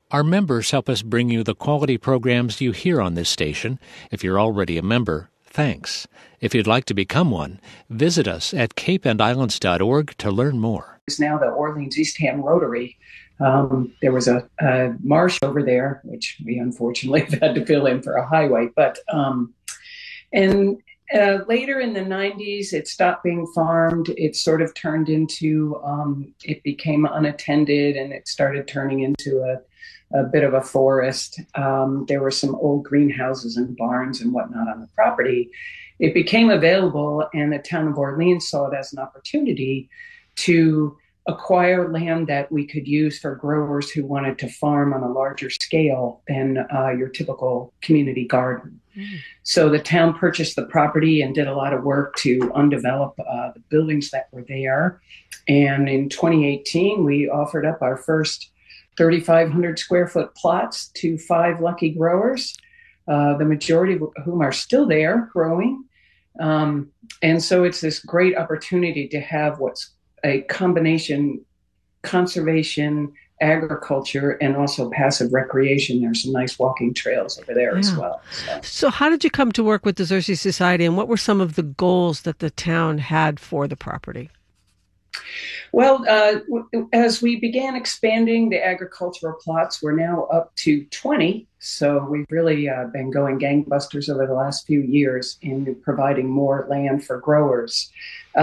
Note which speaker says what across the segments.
Speaker 1: Our members help us bring you the quality programs you hear on this station. If you're already a member, thanks. If you'd like to become one, visit us at capeandislands.org to learn more.
Speaker 2: It's now the Orleans Eastham Rotary. There was a marsh over there, which we unfortunately had to fill in for a highway. But later in the 90s, it stopped being farmed. It sort of turned into, it became unattended, and it started turning into a bit of a forest. There were some old greenhouses and barns and whatnot on the property. It became available, and the town of Orleans saw it as an opportunity to acquire land that we could use for growers who wanted to farm on a larger scale than your typical community garden. So the town purchased the property and did a lot of work to undevelop the buildings that were there. And in 2018, we offered up our first 3,500 square foot plots to 5 lucky growers, the majority of whom are still there growing. And so it's this great opportunity to have what's a combination conservation, agriculture, and also passive recreation. There's some nice walking trails over there as well.
Speaker 3: So how did you come to work with the Xerces Society, and what were some of the goals that the town had for the property?
Speaker 2: Well, as we began expanding the agricultural plots, we're now up to 20. So we've really been going gangbusters over the last few years in providing more land for growers.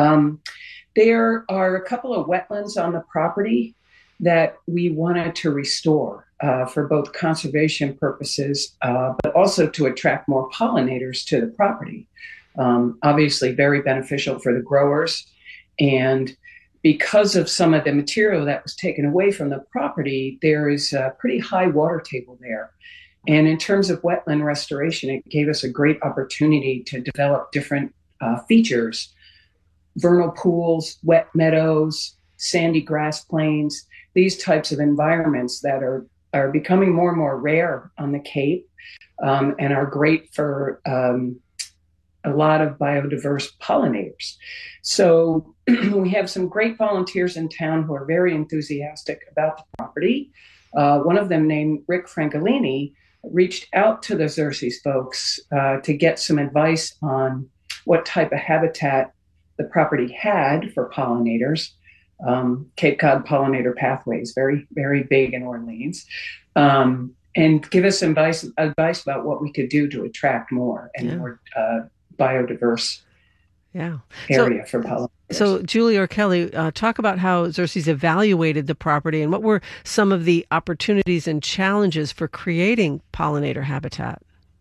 Speaker 2: There are a couple of wetlands on the property that we wanted to restore for both conservation purposes, but also to attract more pollinators to the property. Obviously, very beneficial for the growers. And because of some of the material that was taken away from the property, there is a pretty high water table there. And in terms of wetland restoration, it gave us a great opportunity to develop different features: vernal pools, wet meadows, sandy grass plains, these types of environments that are becoming more and more rare on the Cape, and are great for a lot of biodiverse pollinators. So we have some great volunteers in town who are very enthusiastic about the property. One of them, named Rick Francolini, reached out to the Xerces folks to get some advice on what type of habitat the property had for pollinators. Cape Cod pollinator pathways, very, very big in Orleans, and give us advice about what we could do to attract more and more biodiverse area for pollinators.
Speaker 3: So Julie or Kelly, talk about how Xerces evaluated the property and what were some of the opportunities and challenges for creating pollinator habitat.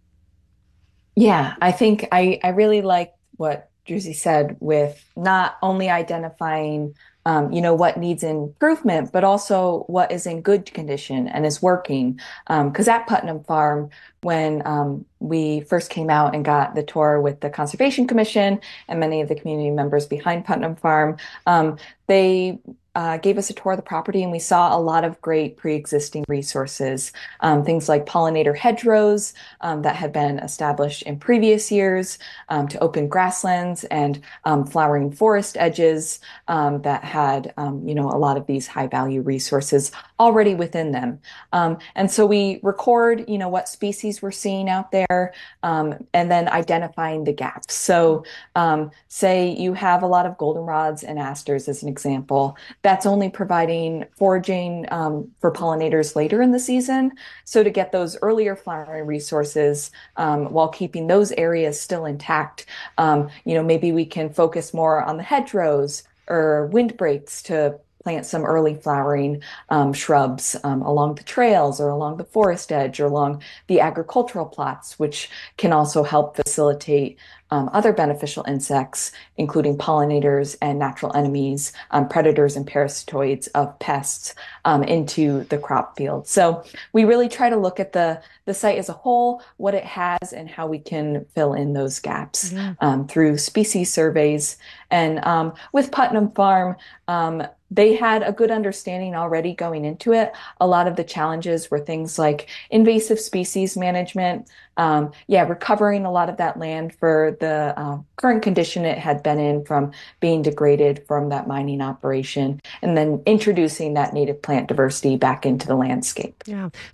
Speaker 4: Yeah, I think I really like what Druzy said with not only identifying what needs improvement, but also what is in good condition and is working. Because at Putnam Farm, when we first came out and got the tour with the Conservation Commission and many of the community members behind Putnam Farm, they gave us a tour of the property, and we saw a lot of great pre-existing resources, things like pollinator hedgerows that had been established in previous years, to open grasslands and flowering forest edges that had a lot of these high-value resources already within them. And so we record what species we're seeing out there, and then identifying the gaps. So say you have a lot of goldenrods and asters as an example. That's only providing foraging for pollinators later in the season. So to get those earlier flowering resources while keeping those areas still intact, maybe we can focus more on the hedgerows or windbreaks to plant some early flowering shrubs along the trails or along the forest edge or along the agricultural plots, which can also help facilitate other beneficial insects, including pollinators and natural enemies, predators and parasitoids of pests into the crop field. So we really try to look at the site as a whole, what it has, and how we can fill in those gaps through species surveys. And with Putnam Farm, they had a good understanding already going into it. A lot of the challenges were things like invasive species management, recovering a lot of that land for the current condition it had been in from being degraded from that mining operation, and then introducing that native plant diversity back into the landscape.
Speaker 3: Yeah.